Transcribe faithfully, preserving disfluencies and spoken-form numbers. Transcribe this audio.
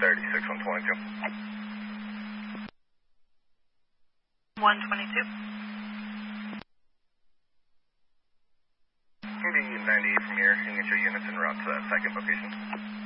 thirty-six, one twenty-two. one twenty-two. Can be ninety-eight from here. You can get your units en route to that second location.